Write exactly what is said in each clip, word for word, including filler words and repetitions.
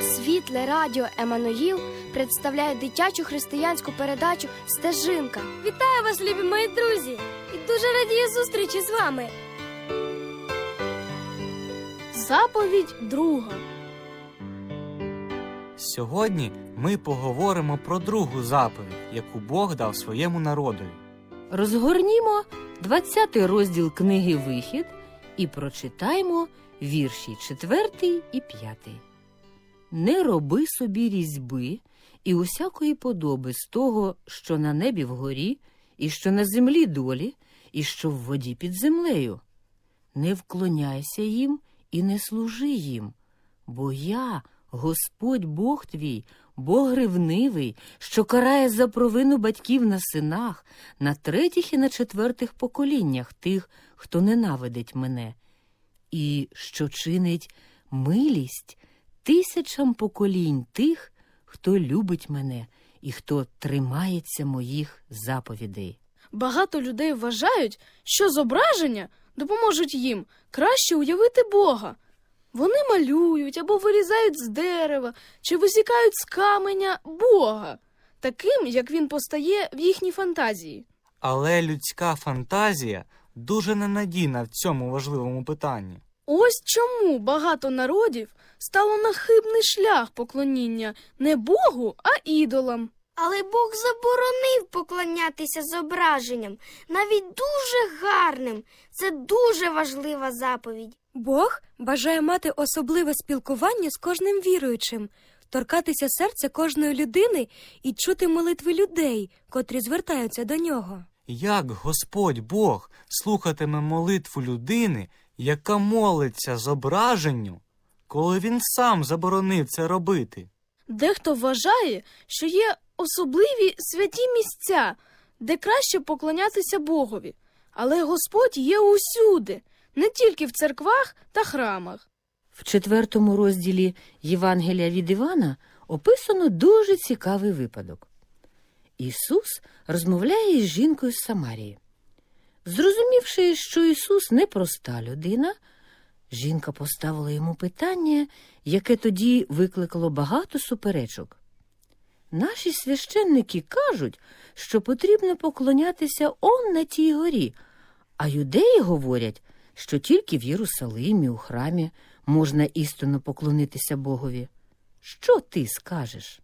Світле радіо «Еммануїл» представляє дитячу християнську передачу «Стежинка». Вітаю вас, любі мої друзі! І дуже радію зустрічі з вами. Заповідь друга. Сьогодні ми поговоримо про другу заповідь, яку Бог дав своєму народові. Розгорнімо двадцятий розділ книги «Вихід» і прочитаймо вірші четвертий і п'ятий. «Не роби собі різьби і усякої подоби з того, що на небі вгорі, і що на землі долі, і що в воді під землею. Не вклоняйся їм і не служи їм, бо я, Господь Бог твій, Бог ревнивий, що карає за провину батьків на синах, на третіх і на четвертих поколіннях тих, хто ненавидить мене, і що чинить милість тисячам поколінь тих, хто любить мене і хто тримається моїх заповідей». Багато людей вважають, що зображення допоможуть їм краще уявити Бога. Вони малюють або вирізають з дерева чи висікають з каменя Бога, таким, як він постає в їхній фантазії. Але людська фантазія дуже ненадійна в цьому важливому питанні. Ось чому багато народів стало на хибний шлях поклоніння не Богу, а ідолам. Але Бог заборонив поклонятися зображенням, навіть дуже гарним. Це дуже важлива заповідь. Бог бажає мати особливе спілкування з кожним віруючим, торкатися серця кожної людини і чути молитви людей, котрі звертаються до нього. Як Господь Бог слухатиме молитву людини, яка молиться зображенню, коли він сам заборонив це робити? Дехто вважає, що є особливі святі місця, де краще поклонятися Богові. Але Господь є усюди, не тільки в церквах та храмах. В четвертому розділі Євангелія від Івана описано дуже цікавий випадок. Ісус розмовляє із жінкою з Самарії. Зрозумівши, що Ісус не проста людина, жінка поставила йому питання, яке тоді викликало багато суперечок. Наші священники кажуть, що потрібно поклонятися он на тій горі, а юдеї говорять, що тільки в Єрусалимі, у храмі можна істинно поклонитися Богові. Що ти скажеш?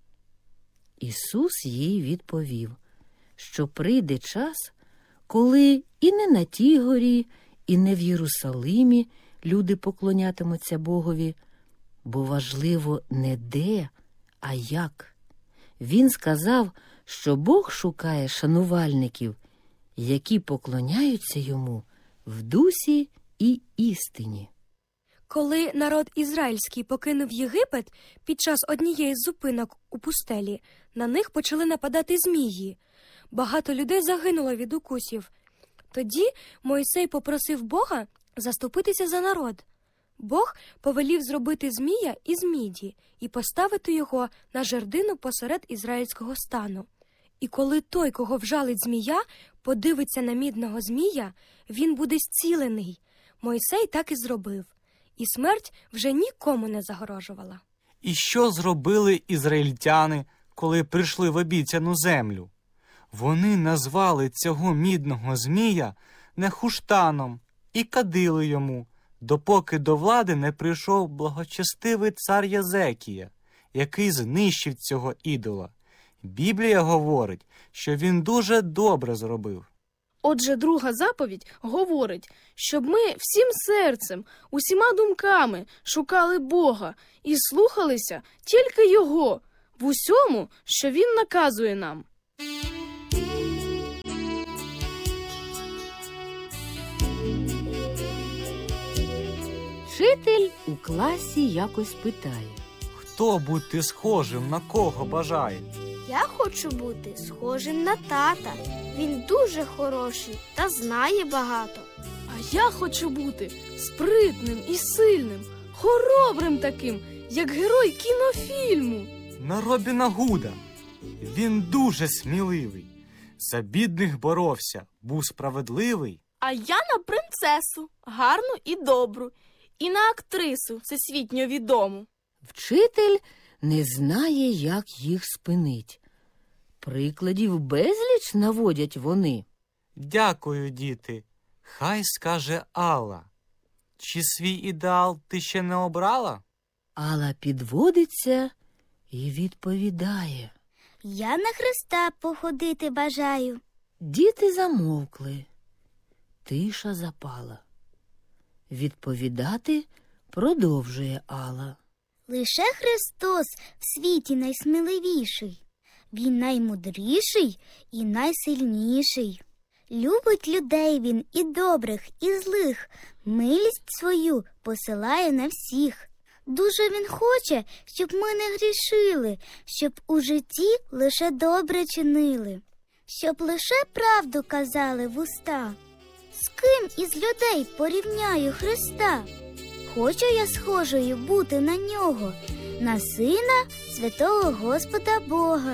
Ісус їй відповів, що прийде час, коли і не на тій горі, і не в Єрусалимі люди поклонятимуться Богові, бо важливо не де, а як. Він сказав, що Бог шукає шанувальників, які поклоняються йому в дусі і істині. Коли народ ізраїльський покинув Єгипет, під час однієї з зупинок у пустелі на них почали нападати змії. Багато людей загинуло від укусів. Тоді Мойсей попросив Бога заступитися за народ. Бог повелів зробити змія із міді і поставити його на жердину посеред ізраїльського стану. І коли той, кого вжалить змія, подивиться на мідного змія, він буде зцілений. Мойсей так і зробив. І смерть вже нікому не загрожувала. І що зробили ізраїльтяни, коли прийшли в обіцяну землю? Вони назвали цього мідного змія Нехуштаном і кадили йому, допоки до влади не прийшов благочестивий цар Єзекія, який знищив цього ідола. Біблія говорить, що він дуже добре зробив. Отже, друга заповідь говорить, щоб ми всім серцем, усіма думками шукали Бога і слухалися тільки Його в усьому, що Він наказує нам. Вчитель у класі якось питає: Хто бути схожим на кого бажає? Я хочу бути схожим на тата. Він дуже хороший та знає багато. А я хочу бути спритним і сильним, хоробрим таким, як герой кінофільму. На Робіна Гуда. Він дуже сміливий. За бідних боровся, був справедливий. А я на принцесу, гарну і добру, і на актрису всесвітньо відому. Вчитель не знає, як їх спинить. Прикладів безліч наводять вони. Дякую, діти. Хай скаже Алла. Чи свій ідеал ти ще не обрала? Алла підводиться і відповідає. Я на Христа походити бажаю. Діти замовкли. Тиша запала. Відповідати продовжує Алла. Лише Христос в світі найсміливіший. Він наймудріший і найсильніший. Любить людей він і добрих, і злих, милість свою посилає на всіх. Дуже він хоче, щоб ми не грішили, щоб у житті лише добре чинили, щоб лише правду казали вуста. З ким із людей порівняю Христа? Хочу я схожою бути на нього, на Сина святого Господа Бога.